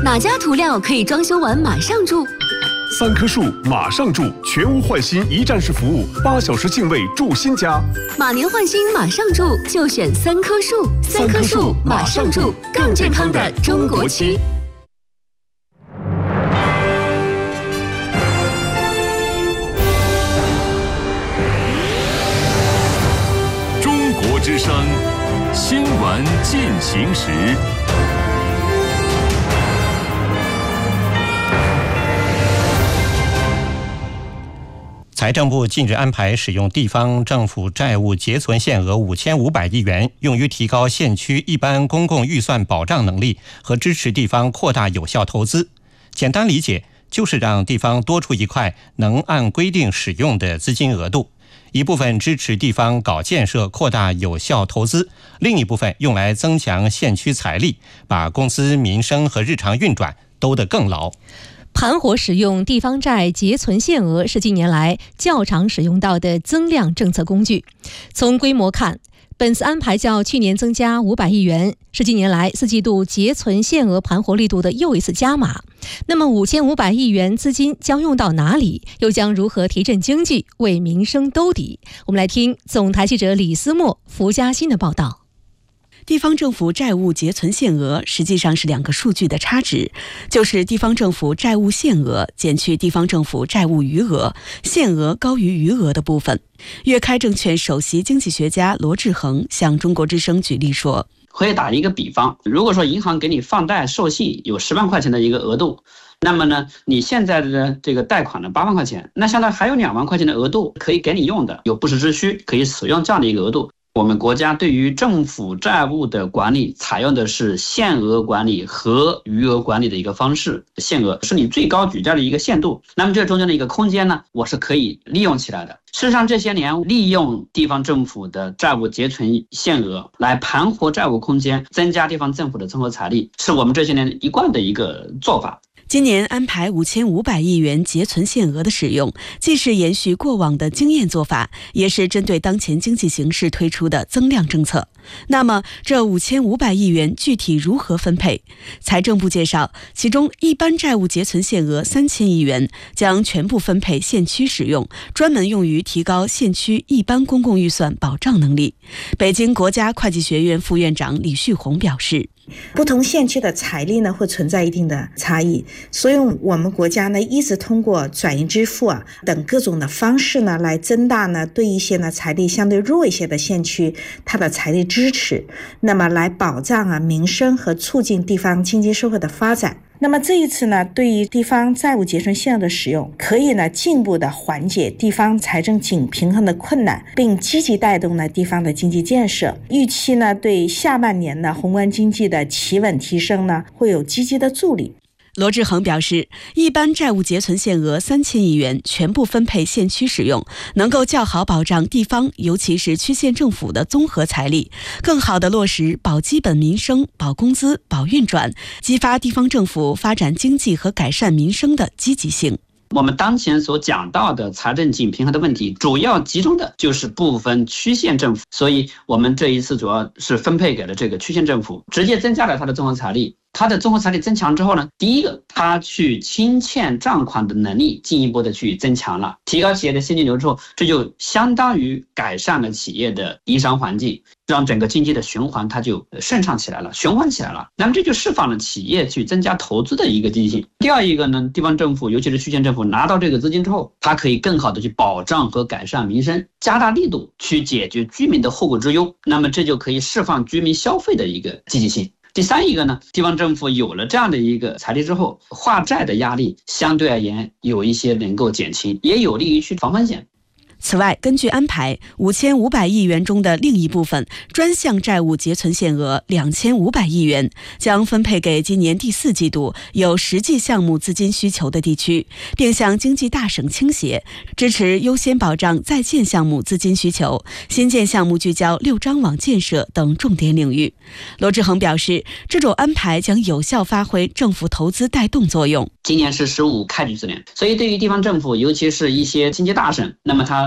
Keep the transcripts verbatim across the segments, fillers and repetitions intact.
哪家涂料可以装修完马上住？ 三棵树马上住，全屋换新一站式服务，八小时净位住新家。 马年换新马上住，就选三棵树。三棵树马上住，更健康的中国区。 中国之声，新闻进行时。 财政部近日安排使用地方政府债务结存限额五千五百亿元，用于提高县区一般公共预算保障能力和支持地方扩大有效投资。简单理解，就是让地方多出一块能按规定使用的资金额度，一部分支持地方搞建设扩大有效投资，另一部分用来增强县区财力，把公司民生和日常运转兜得更牢。 盘活使用地方债结存限额是近年来较常使用到的增量政策工具。从规模看，本次安排较去年增加五百亿元，是近年来四季度结存限额盘活力度的又一次加码。那么五千五百亿元资金将用到哪里？又将如何提振经济，为民生兜底？我们来听总台记者李思墨、福嘉欣的报道。 地方政府债务结存限额实际上是两个数据的差值，就是地方政府债务限额减去地方政府债务余额，限额高于余额的部分。粤开证券首席经济学家罗志恒向中国之声举例说， 可以打一个比方，如果说银行给你放贷授信有十万块钱的一个额度，那么呢，你现在的这个贷款的八万块钱，那相当于还有两万块钱的额度可以给你用的，有不时之需可以使用这样的一个额度。我们国家对于政府债务的管理采用的是限额管理和余额管理的一个方式，限额是你最高举债的一个限度，那么这中间的一个空间呢，我是可以利用起来的。事实上这些年利用地方政府的债务结存限额来盘活债务空间，增加地方政府的综合财力，是我们这些年一贯的一个做法。 今年安排五千五百亿元结存限额的使用，既是延续过往的经验做法，也是针对当前经济形势推出的增量政策。那么这五千五百亿元具体如何分配？财政部介绍，其中一般债务结存限额三千亿元将全部分配县区使用，专门用于提高县区一般公共预算保障能力。北京国家会计学院副院长李旭红表示， 不同县区的财力呢会存在一定的差异，所以我们国家呢一直通过转移支付啊等各种的方式呢来增大呢对一些呢财力相对弱一些的县区它的财力支持，那么来保障啊民生和促进地方经济社会的发展。那么这一次呢，对于地方债务结存限额的使用，可以呢进一步的缓解地方财政紧平衡的困难，并积极带动呢地方的经济建设。预期呢对下半年呢宏观经济的企稳提升呢会有积极的助力。 罗志恒表示，一般债务结存限额三千亿元全部分配县区使用，能够较好保障地方，尤其是区县政府的综合财力，更好地落实保基本民生、保工资、保运转，激发地方政府发展经济和改善民生的积极性。 我们当前所讲到的财政紧平衡的问题，主要集中的就是部分区县政府，所以我们这一次主要是分配给了这个区县政府，直接增加了它的综合财力。它的综合财力增强之后呢，第一个，它去清欠账款的能力进一步的去增强了，提高企业的现金流之后，这就相当于改善了企业的营商环境，让整个经济的循环它就顺畅起来了，循环起来了。那么这就释放了企业去增加投资的一个积极性。第二一个呢，地方政府尤其是区县政府拿到这个资金之后，它可以更好的去保障和改善民生，加大力度去解决居民的后顾之忧，那么这就可以释放居民消费的一个积极性。第三一个呢，地方政府有了这样的一个财力之后，化债的压力相对而言有一些能够减轻，也有利于去防风险。 此外，根据安排，五千五百亿元中的另一部分专项债务结存限额两千五百亿元将分配给今年第四季度有实际项目资金需求的地区，并向经济大省倾斜，支持优先保障在建项目资金需求，新建项目聚焦六张网建设等重点领域。罗志恒表示，这种安排将有效发挥政府投资带动作用。 今年是十五开局之年，所以对于地方政府，尤其是一些经济大省，那么它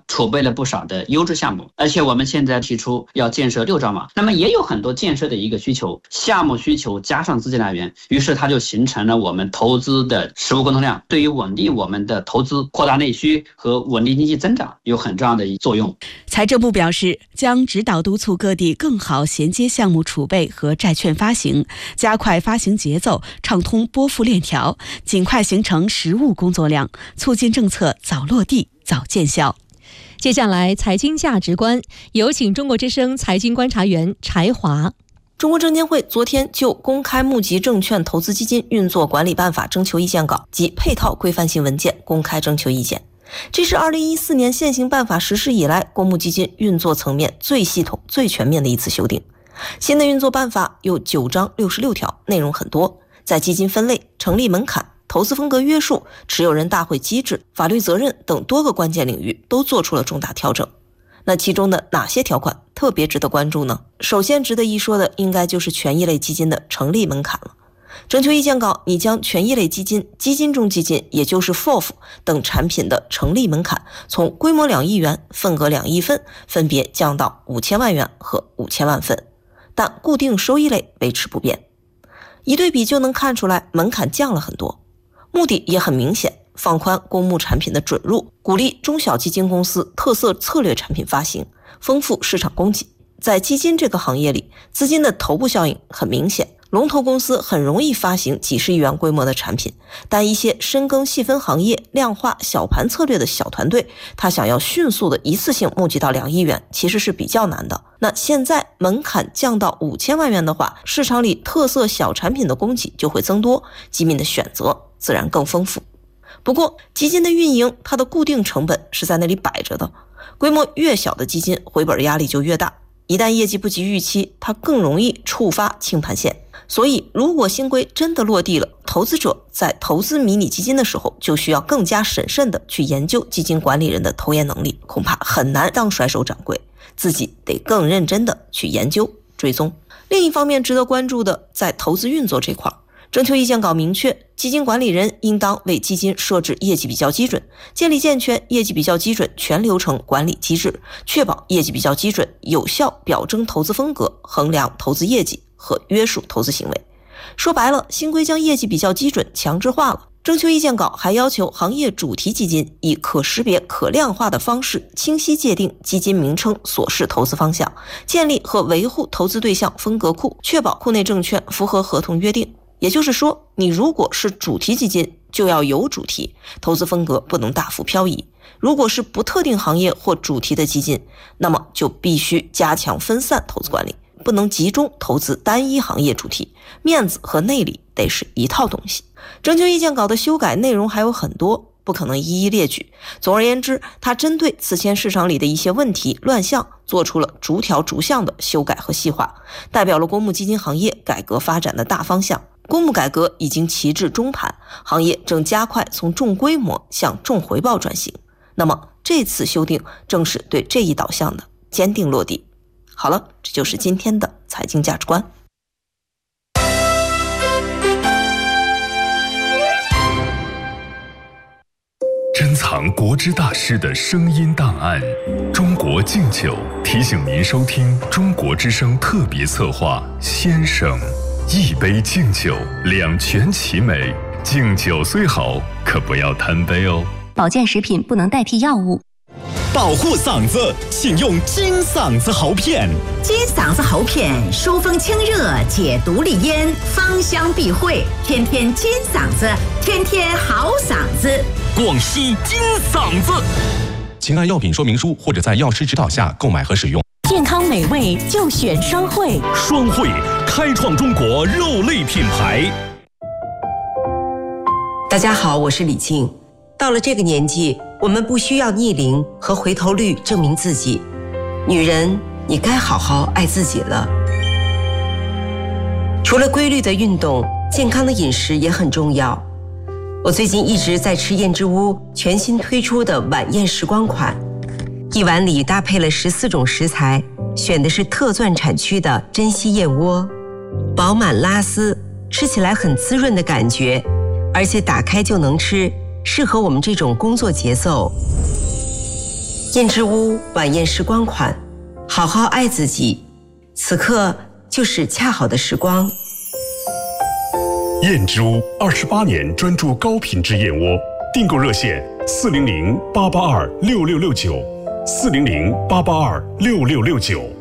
储备了不少的优质项目，而且我们现在提出要建设六兆网，那么也有很多建设的一个需求，项目需求加上资金来源，于是它就形成了我们投资的实物沟通量，对于稳定我们的投资、扩大内需和稳定经济增长有很重要的作用。 财政部表示，将指导督促各地更好衔接项目储备和债券发行，加快发行节奏，畅通拨付链条，尽快形成实务工作量，促进政策早落地、早见效。 接下来，财经价值观，有请中国之声财经观察员柴华。 中国证监会昨天就公开募集证券投资基金运作管理办法征求意见稿及配套规范性文件公开征求意见。这是二零一四年现行办法实施以来公募基金运作层面最系统、最全面的一次修订。新的运作办法有九章六十六条，内容很多，在基金分类、成立门槛、投资风格约束、持有人大会机制、法律责任等多个关键领域都做出了重大调整。那其中的哪些条款特别值得关注呢？首先值得一说的应该就是权益类基金的成立门槛了。征求意见稿拟将权益类基金、基金中基金，也就是 F O F 等产品的成立门槛从规模两亿元、份额两亿份分别降到五千万元和五千万份，但固定收益类维持不变。一对比就能看出来，门槛降了很多，目的也很明显，放宽公募产品的准入，鼓励中小基金公司特色策略产品发行，丰富市场供给。在基金这个行业里，资金的头部效应很明显，龙头公司很容易发行几十亿元规模的产品，但一些深耕细分行业、量化小盘策略的小团队，他想要迅速的一次性募集到两亿元，其实是比较难的。那现在门槛降到五千万元的话，市场里特色小产品的供给就会增多，基民的选择自然更丰富。不过基金的运营，它的固定成本是在那里摆着的，规模越小的基金回本压力就越大，一旦业绩不及预期，它更容易触发清盘线。所以如果新规真的落地了，投资者在投资迷你基金的时候就需要更加审慎的去研究基金管理人的投研能力，恐怕很难当甩手掌柜，自己得更认真的去研究追踪。另一方面值得关注的，在投资运作这块，征求意见稿明确，基金管理人应当为基金设置业绩比较基准，建立健全业绩比较基准全流程管理机制，确保业绩比较基准有效表征投资风格，衡量投资业绩和约束投资行为。说白了，新规将业绩比较基准强制化了。征求意见稿还要求行业主题基金以可识别可量化的方式清晰界定基金名称所示投资方向，建立和维护投资对象风格库，确保库内证券符合合同约定。也就是说，你如果是主题基金，就要有主题，投资风格不能大幅漂移；如果是不特定行业或主题的基金，那么就必须加强分散投资管理，不能集中投资单一行业主题，面子和内里得是一套东西。征求意见稿的修改内容还有很多，不可能一一列举。总而言之，它针对此前市场里的一些问题乱象，做出了逐条逐项的修改和细化，代表了公募基金行业改革发展的大方向。公募改革已经骑至中盘，行业正加快从重规模向重回报转型。那么这次修订正是对这一导向的坚定落地。好了，这就是今天的财经价值观。 珍藏国之大师的声音档案，中国敬酒提醒您收听中国之声特别策划《先生》。一杯敬酒，两全其美。敬酒虽好，可不要贪杯哦。 保健食品不能代替药物。 保护嗓子，请用金嗓子喉片。 金嗓子喉片疏风清热，解毒利咽，芳香避秽，天天金嗓子，天天好嗓子。 广西金嗓子，请按药品说明书或者在药师指导下购买和使用。 健康美味就选双汇， 双汇开创中国肉类品牌。 大家好，我是李静。到了这个年纪，我们不需要逆龄和回头率证明自己。女人，你该好好爱自己了。除了规律的运动，健康的饮食也很重要。我最近一直在吃燕之屋全新推出的晚宴时光款，一碗里搭配了十四种食材，选的是特钻产区的珍稀燕窝，饱满拉丝，吃起来很滋润的感觉，而且打开就能吃，适合我们这种工作节奏。 燕之屋晚宴时光款，好好爱自己，此刻就是恰好的时光。 燕之屋二十八年专注高品质燕窝，订购热线四零零八八二六六六九，四零零八八二六六六九。